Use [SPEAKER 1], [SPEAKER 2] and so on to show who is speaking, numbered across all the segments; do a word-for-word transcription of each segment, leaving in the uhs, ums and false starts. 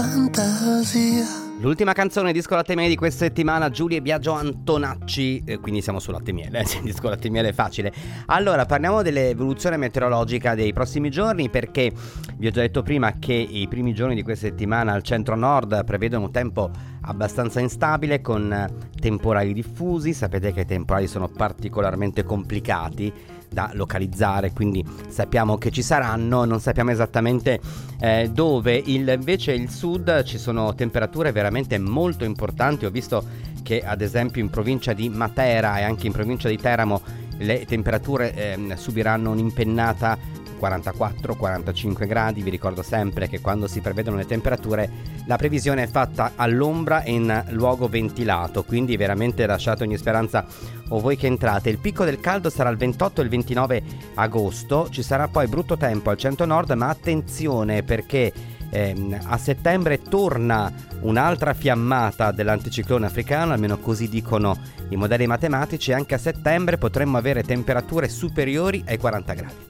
[SPEAKER 1] L'ultima canzone Disco Latte Miele di questa settimana, Giulia e Biagio Antonacci, eh, quindi siamo su Latte Miele, eh, Disco Latte Miele è facile. Allora, parliamo dell'evoluzione meteorologica dei prossimi giorni, perché vi ho già detto prima che i primi giorni di questa settimana al centro-nord prevedono un tempo abbastanza instabile con temporali diffusi. Sapete che i temporali sono particolarmente complicati da localizzare, quindi sappiamo che ci saranno, non sappiamo esattamente eh, dove. Il, invece il sud ci sono temperature veramente molto importanti. Ho visto che ad esempio in provincia di Matera e anche in provincia di Teramo le temperature eh, subiranno un'impennata quarantaquattro quarantacinque gradi. Vi ricordo sempre che quando si prevedono le temperature la previsione è fatta all'ombra e in luogo ventilato, quindi veramente lasciate ogni speranza o voi che entrate. Il picco del caldo sarà il ventotto e il ventinove agosto. Ci sarà poi brutto tempo al centro-nord, ma attenzione perché ehm, a settembre torna un'altra fiammata dell'anticiclone africano, almeno così dicono i modelli matematici. Anche a settembre potremmo avere temperature superiori ai quaranta gradi.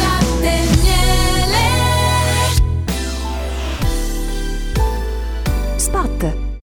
[SPEAKER 2] Spot.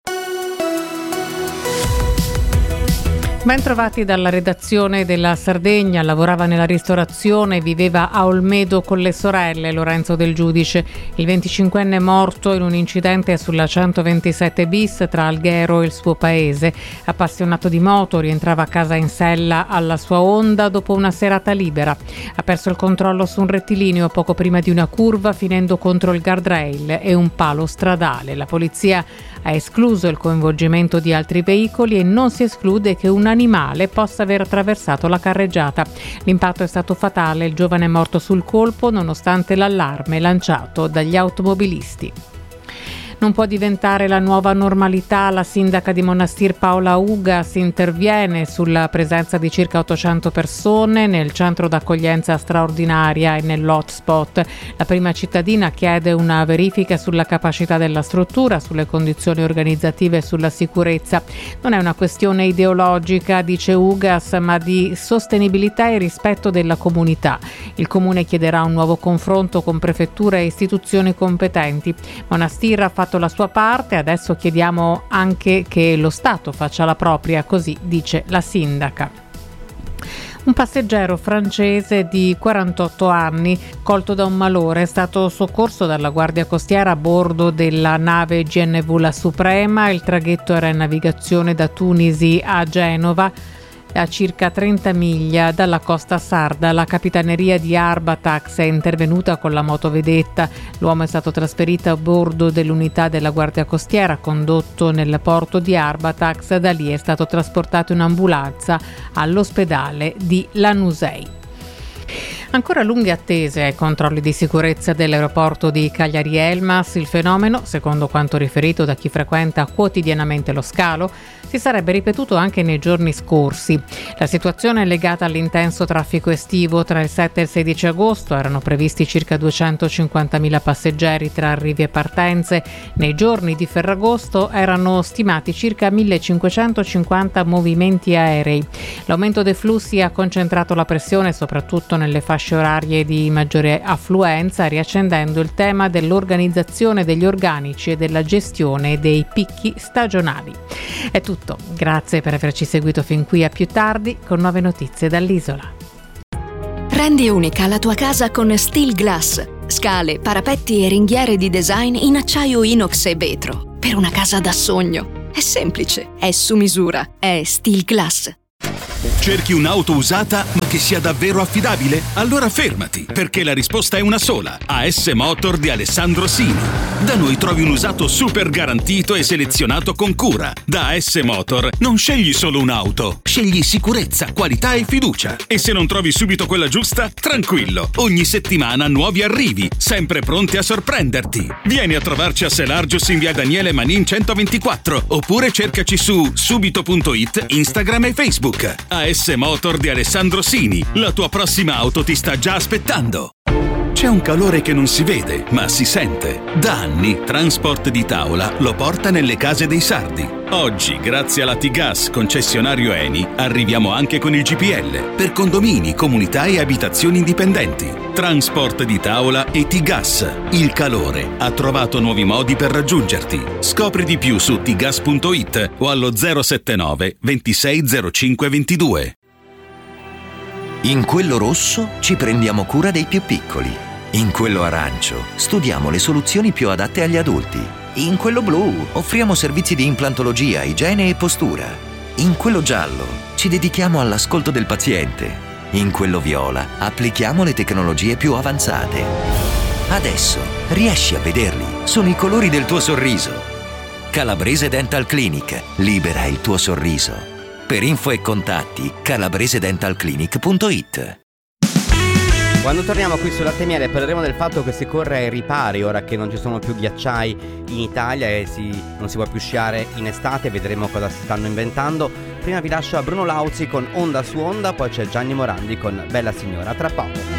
[SPEAKER 3] Ben trovati dalla redazione della Sardegna. Lavorava nella ristorazione, viveva a Olmedo con le sorelle. Lorenzo Del Giudice, il venticinquenne morto in un incidente sulla centoventisette bis tra Alghero e il suo paese. Appassionato di moto, rientrava a casa in sella alla sua Honda dopo una serata libera. Ha perso il controllo su un rettilineo poco prima di una curva, finendo contro il guardrail e un palo stradale. La polizia ha escluso il coinvolgimento di altri veicoli e non si esclude che un animale possa aver attraversato la carreggiata. L'impatto è stato fatale, il giovane è morto sul colpo nonostante l'allarme lanciato dagli automobilisti. Non può diventare la nuova normalità. La sindaca di Monastir Paola Ugas interviene sulla presenza di circa ottocento persone nel centro d'accoglienza straordinaria e nell'hotspot. La prima cittadina chiede una verifica sulla capacità della struttura, sulle condizioni organizzative e sulla sicurezza. Non è una questione ideologica, dice Ugas, ma di sostenibilità e rispetto della comunità. Il comune chiederà un nuovo confronto con prefetture e istituzioni competenti. Monastir ha fatto la sua parte, adesso chiediamo anche che lo Stato faccia la propria, così dice la sindaca. Un passeggero francese di quarantotto anni, colto da un malore, è stato soccorso dalla Guardia Costiera a bordo della nave G N V La Suprema. Il traghetto era in navigazione da Tunisi a Genova, a circa trenta miglia dalla costa sarda. La capitaneria di Arbatax è intervenuta con la motovedetta. L'uomo è stato trasferito a bordo dell'unità della Guardia Costiera, condotto nel porto di Arbatax. Da lì è stato trasportato in ambulanza all'ospedale di Lanusei. Ancora lunghe attese ai controlli di sicurezza dell'aeroporto di Cagliari Elmas. Il fenomeno, secondo quanto riferito da chi frequenta quotidianamente lo scalo, si sarebbe ripetuto anche nei giorni scorsi. La situazione è legata all'intenso traffico estivo. Tra il sette e il sedici agosto erano previsti circa duecentocinquantamila passeggeri tra arrivi e partenze. Nei giorni di Ferragosto erano stimati circa millecinquecentocinquanta movimenti aerei. L'aumento dei flussi ha concentrato la pressione soprattutto nelle fasce orarie di maggiore affluenza, riaccendendo il tema dell'organizzazione degli organici e della gestione dei picchi stagionali. È tutto, grazie per averci seguito fin qui. A più tardi con nuove notizie dall'isola.
[SPEAKER 2] Rendi unica la tua casa con Steel Glass. Scale, parapetti e ringhiere di design in acciaio inox e vetro. Per una casa da sogno. È semplice, è su misura, è Steel Glass.
[SPEAKER 4] Cerchi un'auto usata ma che sia davvero affidabile? Allora fermati, perché la risposta è una sola. A S Motor di Alessandro Sini. Da noi trovi un usato super garantito e selezionato con cura. Da A S Motor non scegli solo un'auto, scegli sicurezza, qualità e fiducia. E se non trovi subito quella giusta, tranquillo, ogni settimana nuovi arrivi, sempre pronti a sorprenderti. Vieni a trovarci a Selargius in via Daniele Manin centoventiquattro, oppure cercaci su subito punto it, Instagram e Facebook. A S Motor di Alessandro Sini, la tua prossima auto ti sta già aspettando. C'è un calore che non si vede, ma si sente. Da anni Transport di Tavola lo porta nelle case dei sardi. Oggi, grazie alla T-Gas concessionario Eni, arriviamo anche con il G P L per condomini, comunità e abitazioni indipendenti. Transport di Tavola e T-Gas. Il calore ha trovato nuovi modi per raggiungerti. Scopri di più su t gas punto it o allo zero sette nove ventisei zero cinque ventidue.
[SPEAKER 5] In quello rosso ci prendiamo cura dei più piccoli. In quello arancio studiamo le soluzioni più adatte agli adulti. In quello blu offriamo servizi di implantologia, igiene e postura. In quello giallo ci dedichiamo all'ascolto del paziente. In quello viola applichiamo le tecnologie più avanzate. Adesso riesci a vederli, sono i colori del tuo sorriso. Calabrese Dental Clinic, libera il tuo sorriso. Per info e contatti calabrese dental clinic punto it.
[SPEAKER 1] Quando torniamo qui sulla Temiere parleremo del fatto che si corre ai ripari ora che non ci sono più ghiacciai in Italia e si, non si può più sciare in estate. Vedremo cosa si stanno inventando. Prima vi lascio a Bruno Lauzi con Onda su Onda, poi c'è Gianni Morandi con Bella Signora. Tra poco.